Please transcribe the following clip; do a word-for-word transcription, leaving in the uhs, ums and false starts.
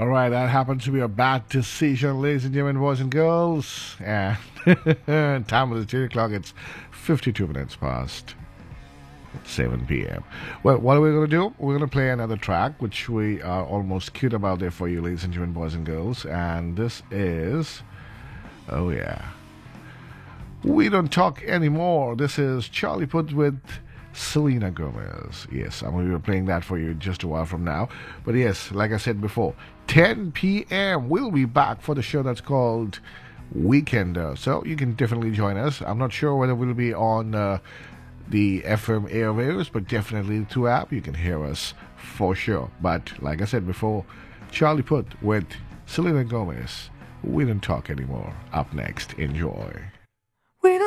All right, that happened to be a bad decision, ladies and gentlemen, boys and girls. And time of the three o'clock, it's fifty-two minutes past seven p m. Well, what are we going to do? We're going to play another track, which we are almost queued up out there for you, ladies and gentlemen, boys and girls. And this is, oh yeah, We Don't Talk Anymore. This is Charlie Puth with Selena Gomez. Yes, I'm going to be playing that for you just a while from now. But yes, like I said before, ten p m we'll be back for the show that's called Weekender. So you can definitely join us. I'm not sure whether we'll be on uh, the F M airwaves, but definitely through app you can hear us for sure. But like I said before, Charlie Puth with Selena Gomez. We Don't Talk Anymore. Up next. Enjoy.